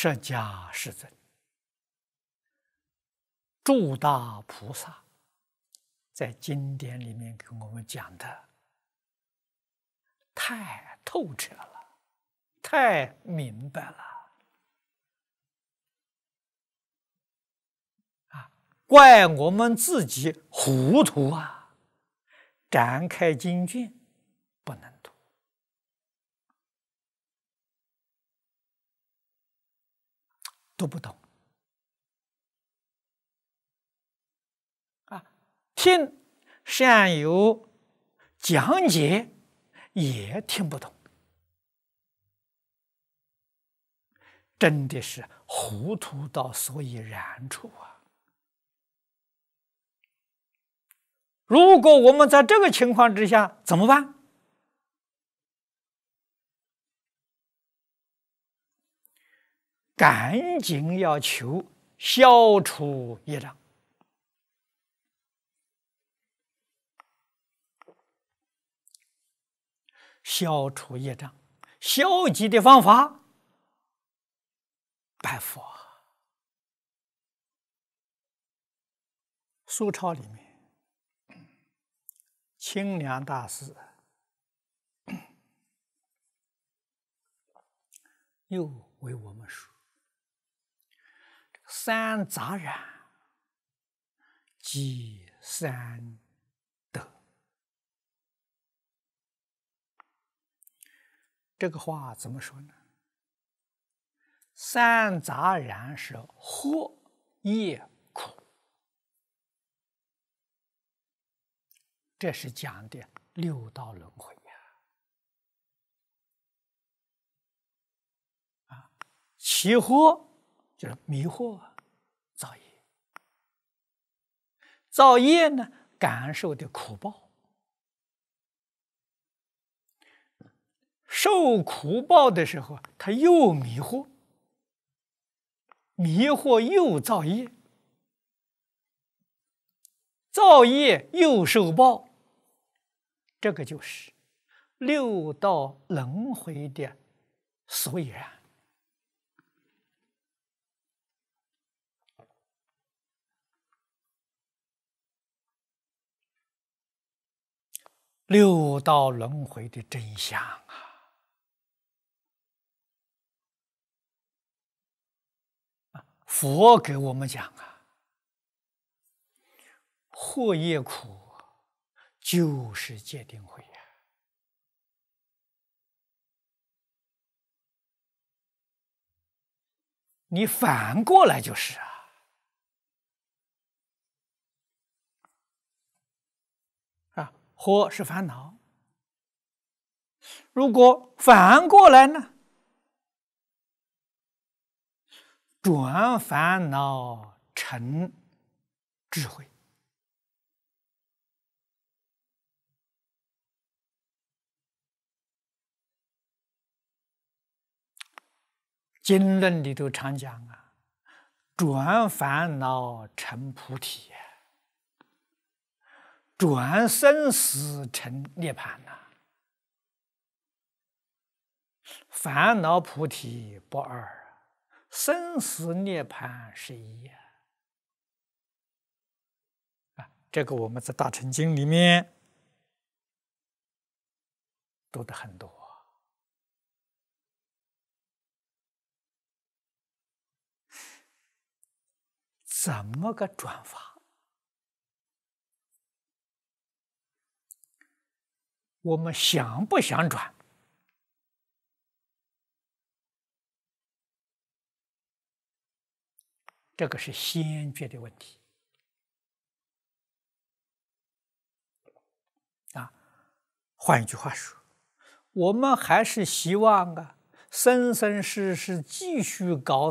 释迦世尊、诸大菩萨在经典里面给我们讲的太透彻了，太明白了。怪我们自己糊涂啊！展开经卷不能读读不懂啊，听善友讲解也听不懂，真的是糊涂到所以然处啊！如果我们在这个情况之下怎么办？赶紧要求消除业障。消除业障，消极的方法，拜佛。苏超里面，清凉大师又为我们说：三杂染即三德。这个话怎么说呢？三杂染是惑业苦，这是讲的六道轮回呀。起惑就是迷惑，造业。造业呢，感受的苦报，受苦报的时候，他又迷惑，迷惑又造业，造业又受报，这个就是六道轮回的所以然。六道轮回的真相佛给我们讲惑业苦就是戒定慧呀。你反过来就是惑是烦恼，如果反过来呢？转烦恼成智慧。经论里头常讲转烦恼成菩提，转生死成涅槃烦恼菩提不二，生死涅槃是一这个我们在大乘经里面读的很多。怎么个转法？我们想不想转？这个是先决的问题换一句话说，我们还是希望生生世世继续搞